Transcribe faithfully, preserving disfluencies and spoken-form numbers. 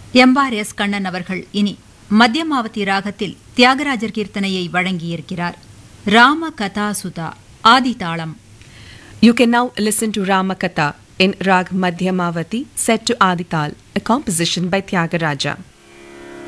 Embar S Kannan அவர்கள் இனி மத்தியமாவதி ராகத்தில் தியாகராஜர் கீர்த்தனையை வழங்கியிருக்கிறார். ராம கதா Sudha ஆதிதாளம். You can now listen to Ramakatha in Rag Madhyamavati set to Adital, a composition by Tyagaraja.